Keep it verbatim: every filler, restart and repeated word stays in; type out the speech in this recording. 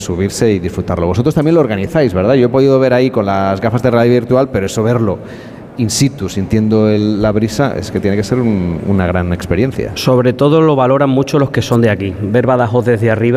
subirse y disfrutarlo. Vosotros también lo organizáis, ¿verdad? Yo he podido ver ahí con las gafas de realidad virtual, pero eso verlo in situ, sintiendo el, la brisa, es que tiene que ser un, una gran experiencia. Sobre todo lo valoran mucho los que son de aquí. Ver Badajoz desde arriba